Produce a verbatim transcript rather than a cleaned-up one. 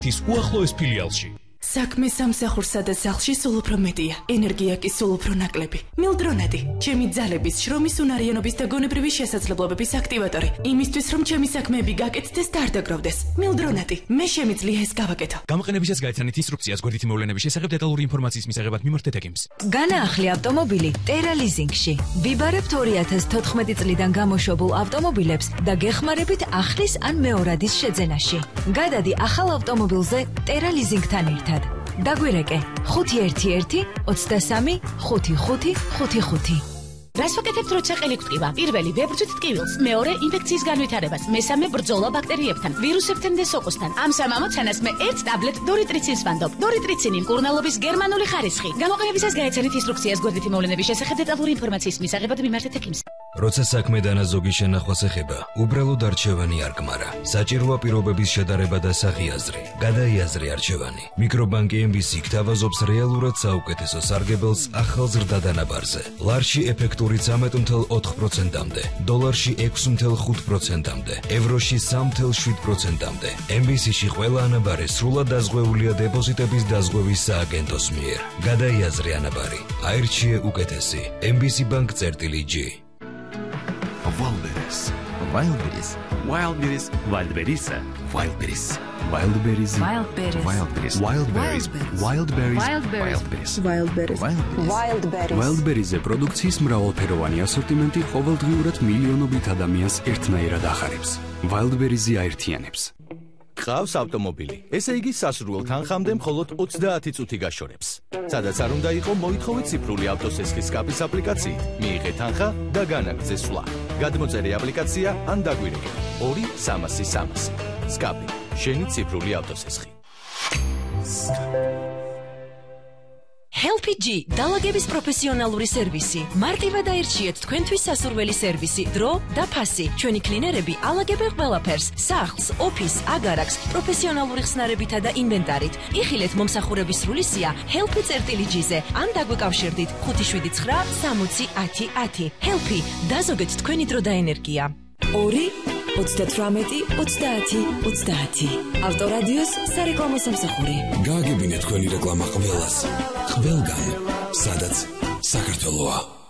ის უახლოეს ფილიალში. საქმე სამსახურსა და სახლში სულ უფრო მეტია. ენერგია კი სულ უფრო ნაკლები. მილდრონეტი, ჩემი ძალების, შრომის უნარიანობის და გონებრივი შესაძლებლობების აქტივატორი. იმისთვის, რომ ჩემი საქმეები გაკეთდეს და არ დაგროვდეს. მილდრონეტი, მე შემიძლია ეს გავაკეთო. გამოყენებისას გაეცანით ინსტრუქციას გვერდითი მოვლენების შესახებ დეტალური ინფორმაციის მისაღებად მიმართეთ ეკიმს. განაახლი ავტომობილი ტერა ლიზინგში. ვიბარებთ ორი ათას თოთხმეტი წლიდან გამოშვებულ ავტომობილებს და გეხმარებით ახლის ან მეორადის შეძენაში. გადადი ახალ ავტომობილზე ტერა ლიზინგთან ერთად. დაგვირეკე ხუთი ერთი ერთი ოცდასამი ხუთი ხუთი ხუთი ხუთი. რას ვაკეთებთ, როცა ყელი გვტკივა? პირველი ვებრძვით ტკივილს, მეორე ინფექციის განვითარებას, მესამე ბრძოლა ბაქტერიებთან, ვირუსებთან და სოკოსთან. ამ სამ ამოცანას მე ერთ ტაბლეტ დორიტრიცინს ვანდობ. დორიტრიცინი მკურნალობის გერმანული ხარისხი. გამოყენებისას გაეცანით ინსტრუქციას გვერდითი მოვლენების შესახებ დეტალური ინფორმაციის მისაღებად მიმართეთ ეკიმს. როცა საქმე დანაზოგი შენახვას ეხება, უბრალოდ არჩევანი არ გმარა. საჭიროა პირობების შედარება და სახიაზრი. გადაიაზრე არჩევანი. მიკრობანკი ემ ბი სი გთავაზობს რეალურად საუკეთესო სარგებელს ახალ ზრდა დანაბარზე. ლარში ეფექტური ცამეტ ათი პროცენტამდე, დოლარში ექვსი ხუთი პროცენტამდე, ევროში სამი შვიდ პროცენტამდე. ემ ბი სი-ში ყველა ანაბარი სრულად დაზღვეულია დეპოზიტების დაზღვევის სააგენტოს მიერ. გადაიაზრე ანაბარი. აირჩიე უკეთესი. ემ ბი სი Bank წერტილი ჯი. Wildberries, Wildberries, Wildberries, Wildberries, Wildberries, Wildberries, Wildberries, Wildberries, Wildberries, Wildberries, Wildberries, Wildberries. Wildberries-ზე პროდუქციის მრავალფეროვანი ასორტიმენტი ყოველდღიურად მილიონობით ადამიანს ერთნაირად ახარებს. Wildberries-ი აერთიანებს. ყავს ავტომობილი. ესე იგი სასურველ თანხამდე მხოლოდ ოცდაათი წუთი გაშორებს. სადაც არ უნდა იყო, მოითხოვეთ ციფრული ავტოსესხის სკაფის აპლიკაციით. მიიღეთ თანხა და განაგრძე სვლა. გადმოწერე აპლიკაცია ან დაგვირეკე. ორი სამასი სამასი. სკაფი, შენი ციფრული ავტოსესხი. ჰელპი ჯი დალაგების პროფესიონალური სერვისი. მარტივად აირჩიეთ თქვენთვის სასურველი სერვისი, დრო და ფასი. ჩვენი კლინერები ალაგებენ ყველაფერს: სახლს, ოფისს, აგარაკს, პროფესიონალური ხსნარებითა და ინვენტარით. იხილეთ მომსახურების სრული სია ჰელპი წერტილი ჯიზე ან დაგვეკავშირდით ხუთი შვიდი ცხრა სამოცი ათი ათი. ჰელპი, დაზოგეთ თქვენი დრო და ენერგია. ორი ოცდათვრამეტი ოცდაათი ოცდაათი. ავტორადიოს სარეკლამო სამსახური. გააგებინეთ თქვენი რეკლამა ყველას. ყველგან, სადაც საქართველოა.